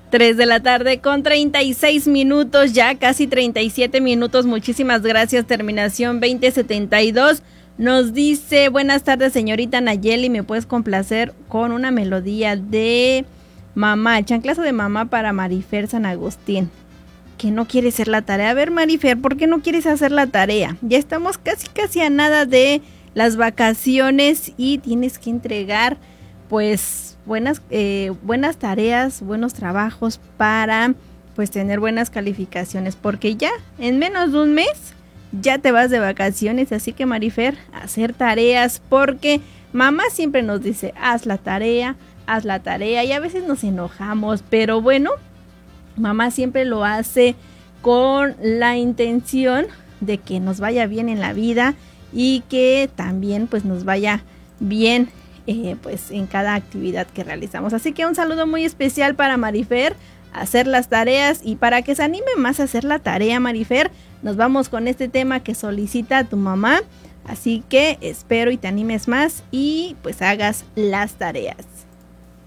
3 de la tarde con 36 minutos, ya casi 37 minutos. Muchísimas gracias. Terminación 2072. Nos dice: buenas tardes, señorita Nayeli, ¿me puedes complacer con una melodía de mamá, chanclazo de mamá para Marifer San Agustín, que no quiere hacer la tarea? A ver, Marifer, ¿por qué no quieres hacer la tarea? Ya estamos casi a nada de las vacaciones y tienes que entregar pues buenas tareas, buenos trabajos para pues tener buenas calificaciones, porque ya en menos de un mes ya te vas de vacaciones. Así que, Marifer, hacer tareas, porque mamá siempre nos dice: haz la tarea, y a veces nos enojamos, pero bueno, mamá siempre lo hace con la intención de que nos vaya bien en la vida y que también pues nos vaya bien pues en cada actividad que realizamos. Así que un saludo muy especial para Marifer, hacer las tareas, y para que se anime más a hacer la tarea, Marifer, nos vamos con este tema que solicita tu mamá. Así que espero y te animes más y pues hagas las tareas.